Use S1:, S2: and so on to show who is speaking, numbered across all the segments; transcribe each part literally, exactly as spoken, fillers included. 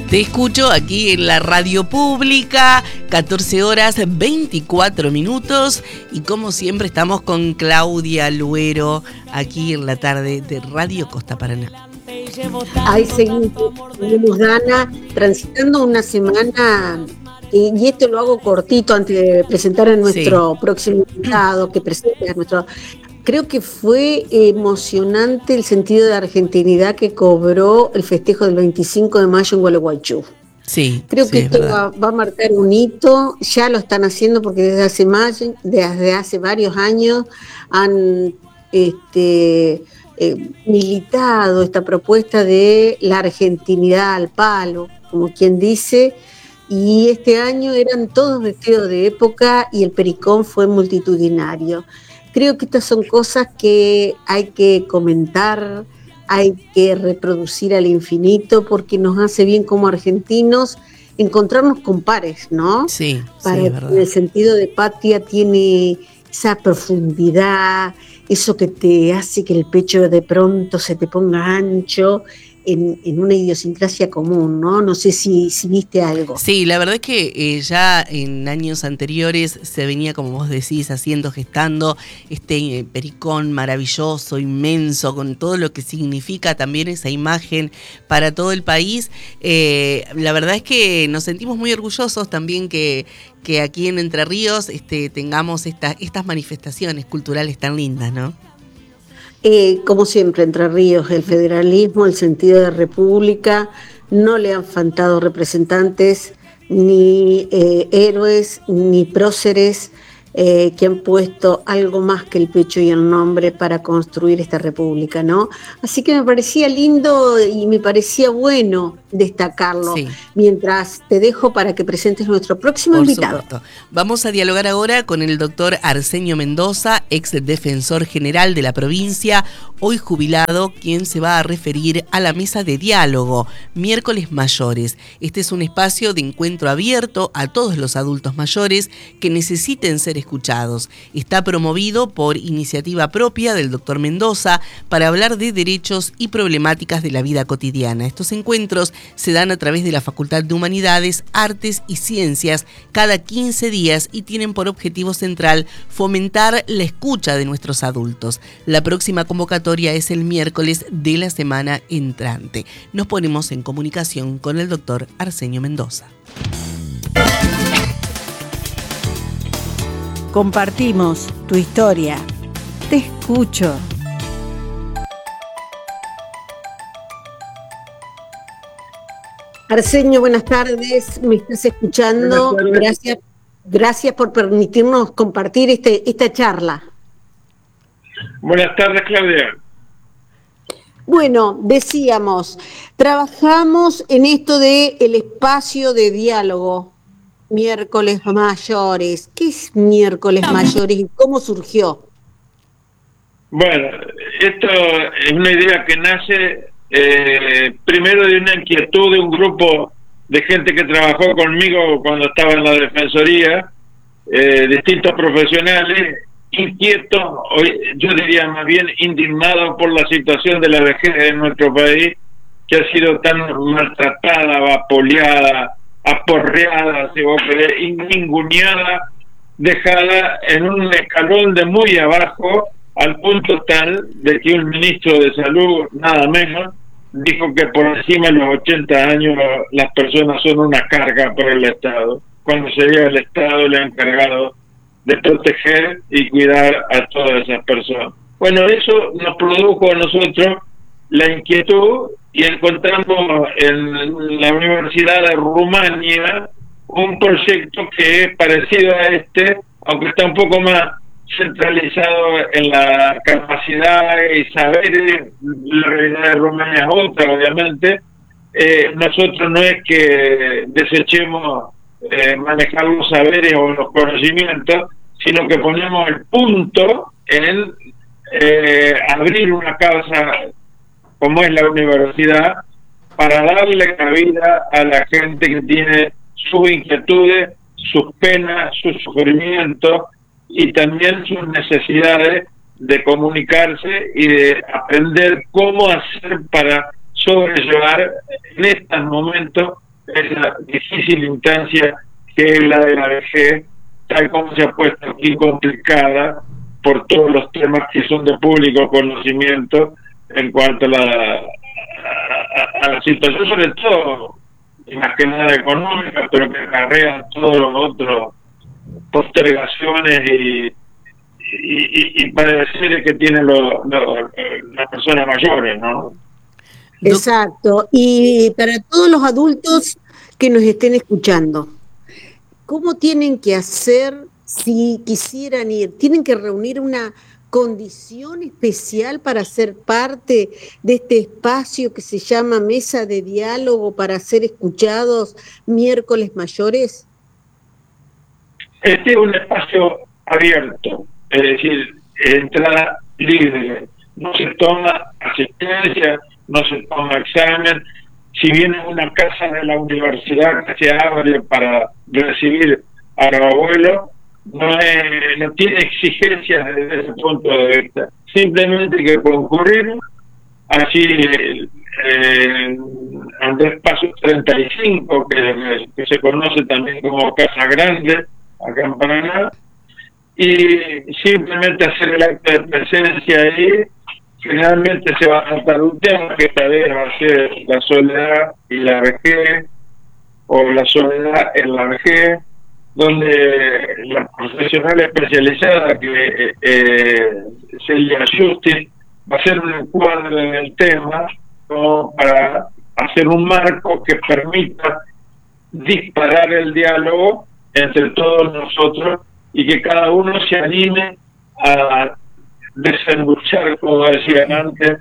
S1: Te escucho aquí en la radio pública, catorce horas veinticuatro minutos, y como siempre estamos con Claudia Luero aquí en la tarde de Radio Costa Paraná.
S2: Ahí seguimos, seguimos, Dana, transitando una semana, y, y esto lo hago cortito antes de presentar a nuestro sí. próximo invitado, que presente a nuestro... Creo que fue emocionante el sentido de argentinidad que cobró el festejo del veinticinco de mayo en Gualeguaychú.
S1: Sí,
S2: Creo
S1: sí,
S2: que esto va, va a marcar un hito, ya lo están haciendo porque desde hace, más, desde hace varios años han este, eh, militado esta propuesta de la argentinidad al palo, como quien dice, y este año eran todos vestidos de época y el pericón fue multitudinario. Creo que estas son cosas que hay que comentar, hay que reproducir al infinito, porque nos hace bien como argentinos encontrarnos con pares, ¿no?
S1: Sí,
S2: Para,
S1: sí, es verdad.
S2: En el sentido de patria tiene esa profundidad, eso que te hace que el pecho de pronto se te ponga ancho, En, en una idiosincrasia común, ¿no? No sé si, si viste algo.
S1: Sí, la verdad es que eh, ya en años anteriores se venía, como vos decís, haciendo, gestando este eh, pericón maravilloso, inmenso, con todo lo que significa también esa imagen para todo el país. Eh, la verdad es que nos sentimos muy orgullosos también que, que aquí en Entre Ríos este, tengamos esta, estas manifestaciones culturales tan lindas, ¿no?
S2: Eh, como siempre, Entre Ríos, el federalismo, el sentido de república, no le han faltado representantes, ni eh, héroes, ni próceres eh, que han puesto algo más que el pecho y el nombre para construir esta república, ¿no? Así que me parecía lindo y me parecía bueno destacarlo. Sí. Mientras te dejo para que presentes nuestro próximo
S1: Por
S2: invitado.
S1: Supuesto. Vamos a dialogar ahora con el doctor Arsenio Mendoza, ex defensor general de la provincia, hoy jubilado, quien se va a referir a la mesa de diálogo, Miércoles Mayores. Este es un espacio de encuentro abierto a todos los adultos mayores que necesiten ser escuchados. Está promovido por iniciativa propia del doctor Mendoza para hablar de derechos y problemáticas de la vida cotidiana. Estos encuentros se dan a través de la Facultad de Humanidades, Artes y Ciencias cada quince días y tienen por objetivo central fomentar la escucha de nuestros adultos. La próxima convocatoria es el miércoles de la semana entrante. Nos ponemos en comunicación con el doctor Arsenio Mendoza.
S3: Compartimos tu historia. Te escucho.
S2: Arsenio, buenas tardes, me estás escuchando, gracias, gracias por permitirnos compartir este, esta charla.
S4: Buenas tardes, Claudia.
S2: Bueno, decíamos, trabajamos en esto de el espacio de diálogo, Miércoles Mayores. ¿Qué es Miércoles Mayores y cómo surgió?
S4: Bueno, esto es una idea que nace Eh, primero de una inquietud de un grupo de gente que trabajó conmigo cuando estaba en la Defensoría, eh, distintos profesionales, inquietos, yo diría más bien indignados por la situación de la vejez en nuestro país, que ha sido tan maltratada, vapuleada, aporreada, si vos querés, ninguneada, dejada en un escalón de muy abajo, al punto tal de que un ministro de salud, nada menos, dijo que por encima de los ochenta años las personas son una carga para el Estado, cuando sería el Estado el encargado de proteger y cuidar a todas esas personas. Bueno, eso nos produjo a nosotros la inquietud y encontramos en la Universidad de Rumania un proyecto que es parecido a este, aunque está un poco más centralizado en la capacidad y saber. La realidad de Rumania es otra, obviamente. Eh, nosotros no es que desechemos eh, manejar los saberes o los conocimientos, sino que ponemos el punto en eh, abrir una causa como es la universidad para darle cabida a la gente que tiene sus inquietudes, sus penas, sus sufrimientos y también sus necesidades de comunicarse y de aprender cómo hacer para sobrellevar en estos momentos esa difícil instancia que es la de la vejez, tal como se ha puesto aquí complicada por todos los temas que son de público conocimiento en cuanto a la, a, a la situación, sobre todo, más que nada económica, pero que acarrea todos los otros postergaciones y, y, y, y padeceres que tienen los, los, las personas mayores, ¿no?
S2: Exacto. Y para todos los adultos que nos estén escuchando, ¿cómo tienen que hacer si quisieran ir? ¿Tienen que reunir una condición especial para ser parte de este espacio que se llama Mesa de Diálogo para ser escuchados miércoles mayores?
S4: Este es un espacio abierto, es decir, entrada libre, no se toma asistencia, no se toma examen. Si bien es una casa de la universidad que se abre para recibir a los abuelos, no, es, no tiene exigencias desde ese punto de vista. Simplemente que concurrir, así eh, Andrés Paso treinta y cinco, que, que se conoce también como Casa Grande, acá en Paraná, y simplemente hacer el acto de presencia ahí. Finalmente se va a tratar un tema que esta vez va a ser la soledad y la vejez, o la soledad en la vejez, donde la profesional especializada que eh, Celia Justi va a hacer un encuadre del tema como para hacer un marco que permita disparar el diálogo entre todos nosotros y que cada uno se anime a desembuchar, como decían antes,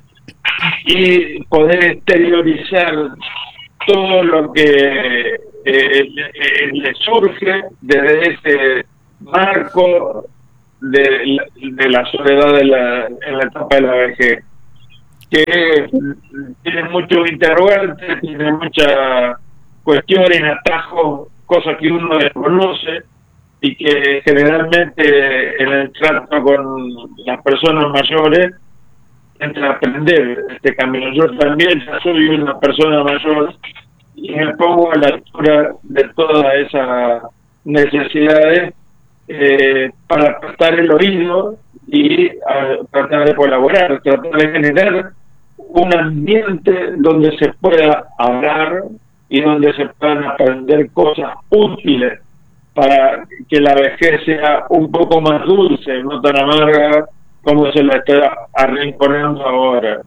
S4: y poder exteriorizar todo lo que eh, le, le surge desde ese marco de, de la soledad de la, en la etapa de la vejez, que tiene muchos interrogantes, tiene muchas cuestiones, atajos, cosas que uno desconoce y que generalmente en el trato con las personas mayores entra a aprender este camino. Yo también ya soy una persona mayor y me pongo a la altura de todas esas necesidades eh, para prestar el oído y a, tratar de colaborar, tratar de generar un ambiente donde se pueda hablar y donde se puedan aprender cosas útiles para que la vejez sea un poco más dulce, no tan amarga como se la está arrinconando ahora.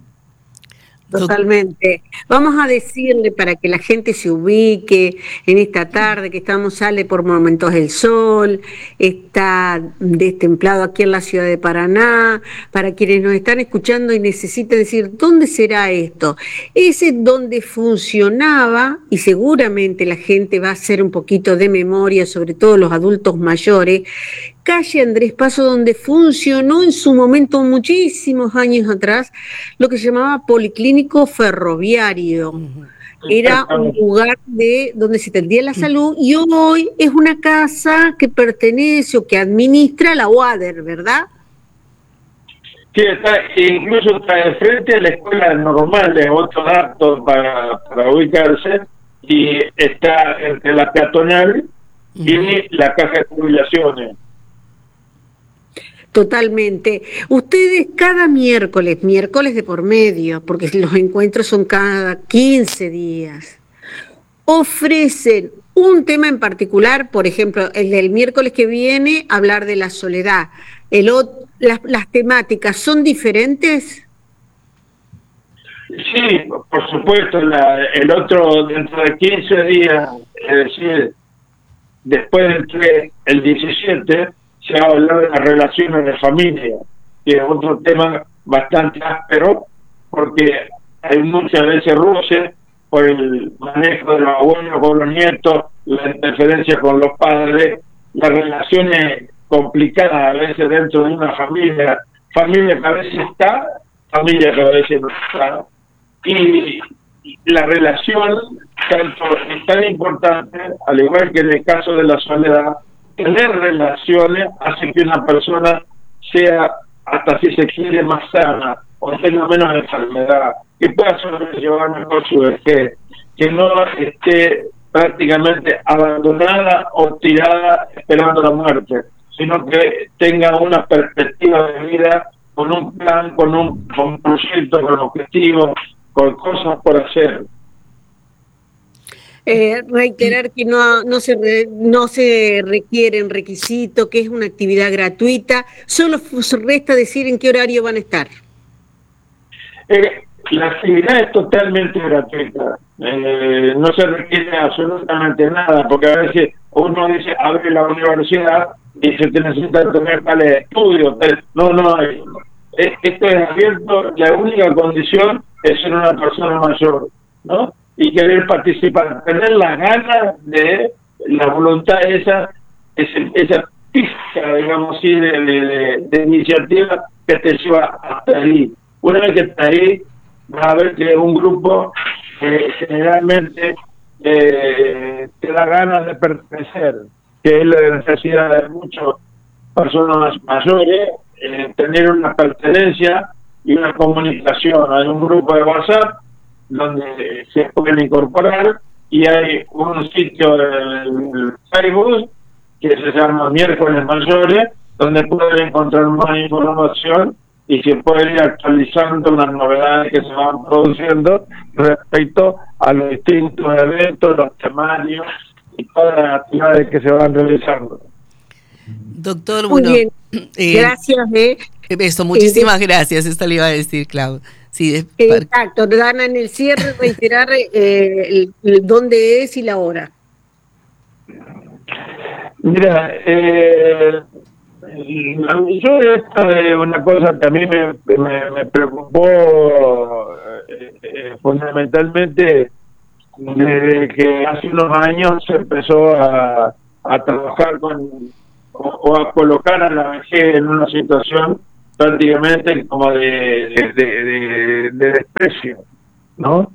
S2: Totalmente. Vamos a decirle para que la gente se ubique en esta tarde que estamos, sale por momentos el sol, está destemplado aquí en la ciudad de Paraná, para quienes nos están escuchando y necesitan decir, ¿dónde será esto? Ese donde funcionaba, y seguramente la gente va a hacer un poquito de memoria, sobre todo los adultos mayores, calle Andrés Paso, donde funcionó en su momento, muchísimos años atrás, lo que se llamaba Policlínico Ferroviario. Era un lugar de donde se atendía la salud y hoy es una casa que pertenece o que administra la U A D E R, ¿verdad?
S4: Sí, está, incluso está de frente a la escuela normal, de otros datos para, para ubicarse, y está entre la peatonal y la caja de jubilaciones.
S2: Totalmente. Ustedes cada miércoles, miércoles de por medio, porque los encuentros son cada quince días, ofrecen un tema en particular, por ejemplo, el del miércoles que viene, hablar de la soledad. El otro, las, las temáticas son diferentes.
S4: Sí, por supuesto, la, el otro dentro de quince días, es decir, después del tres, el diecisiete, se va a hablar de las relaciones de familia, que es otro tema bastante áspero, porque hay muchas veces roces por el manejo de los abuelos con los nietos, la interferencia con los padres, las relaciones complicadas a veces dentro de una familia, familia que a veces está, familia que a veces no está, y la relación tanto es tan importante, al igual que en el caso de la soledad, tener relaciones hace que una persona sea, hasta si se quiere, más sana, o tenga menos enfermedad, que pueda sobrellevar mejor su vejez, que no esté prácticamente abandonada o tirada esperando la muerte, sino que tenga una perspectiva de vida con un plan, con un, con un proyecto, con objetivos, con cosas por hacer.
S2: Eh, reiterar que no, no, se re, no se requieren requisitos, que es una actividad gratuita. Solo resta decir en qué horario van a estar.
S4: Eh, la actividad es totalmente gratuita. Eh, no se requiere absolutamente nada, porque a veces uno dice, abre la universidad y se te necesita tener tales estudios. No, no, esto es abierto. La única condición es ser una persona mayor, ¿no? Y querer participar, tener las ganas de la voluntad esa, esa, esa pizca, digamos así, de, de, de iniciativa que te lleva hasta ahí. Una vez que está ahí, vas a ver que es un grupo que generalmente eh, te da ganas de pertenecer, que es la necesidad de muchas personas mayores, eh, tener una pertenencia y una comunicación. Hay un grupo de WhatsApp donde se pueden incorporar y hay un sitio del Facebook que se llama Miércoles Mayores, donde pueden encontrar más información y se pueden ir actualizando las novedades que se van produciendo respecto a los distintos eventos, los temarios y todas las actividades que se van realizando.
S1: Doctor, bueno,
S2: muy bien. Eh, gracias. Eh.
S1: Eso, muchísimas eh, gracias, esto le iba a decir, Clau. Sí, de,
S2: exacto, Dana, en el cierre reiterar eh, el, el dónde es y la hora.
S4: Mira, eh, yo esta es una cosa que a mí me, me, me preocupó eh, eh, fundamentalmente desde que hace unos años se empezó a, a trabajar con o, o a colocar a la vejez en una situación prácticamente como de, de, de, de, de desprecio, ¿no?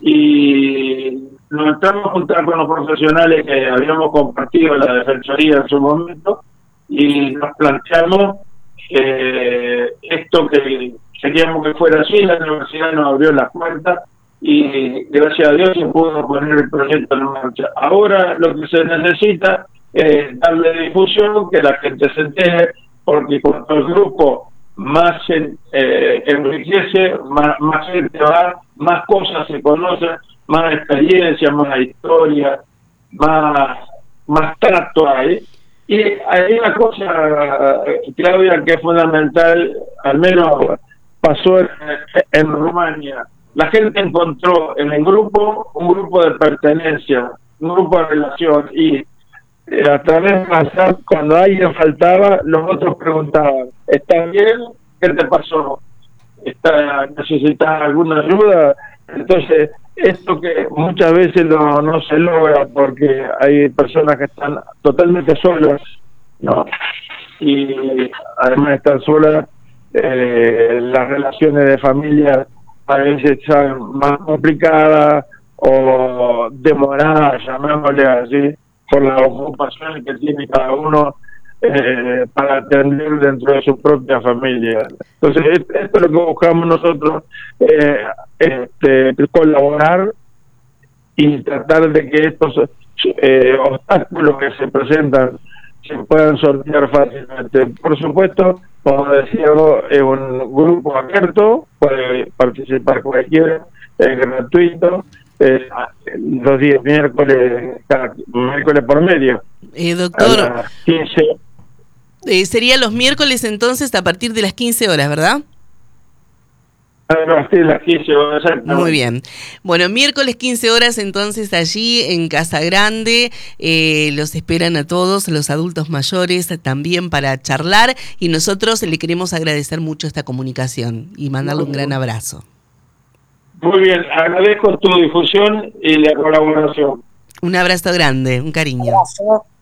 S4: Y nos entramos a juntar con los profesionales que habíamos compartido en la Defensoría en su momento y nos planteamos eh, esto que queríamos que fuera así. La universidad nos abrió las puertas y gracias a Dios se pudo poner el proyecto en marcha. Ahora lo que se necesita es darle difusión, que la gente se entere, porque cuando el grupo más eh, enriquece, más, más gente va, más cosas se conocen, más experiencia, más historia, más, más trato hay. Y hay una cosa, Claudia, que es fundamental, al menos pasó en, en Rumania. La gente encontró en el grupo un grupo de pertenencia, un grupo de relación, y eh, a través de WhatsApp, cuando alguien faltaba, los otros preguntaban, ¿estás bien? ¿Qué te pasó? ¿Está, ¿Necesitas alguna ayuda? Entonces, esto que muchas veces no, no se logra porque hay personas que están totalmente solas, ¿no? Y además de estar solas, eh, las relaciones de familia a veces son más complicadas o demoradas, llamémosle así, por las ocupaciones que tiene cada uno eh, para atender dentro de su propia familia. Entonces, esto es lo que buscamos nosotros, eh, este, colaborar y tratar de que estos eh, obstáculos que se presentan se puedan sortear fácilmente. Por supuesto, como decíamos, es un grupo abierto, puede participar cualquiera, es gratuito, eh, los días miércoles, cada miércoles por medio.
S1: Eh, doctor,
S4: a las quince.
S1: Eh, sería los miércoles entonces a partir de las quince horas, ¿verdad?
S4: A partir de las quince horas.
S1: Muy bien. Bueno, miércoles quince horas entonces allí en Casa Grande, eh, los esperan a todos, los adultos mayores también para charlar, y nosotros le queremos agradecer mucho esta comunicación y mandarle un gran abrazo.
S4: Muy bien, agradezco tu difusión y la colaboración.
S1: Un abrazo grande, un cariño.
S2: Gracias.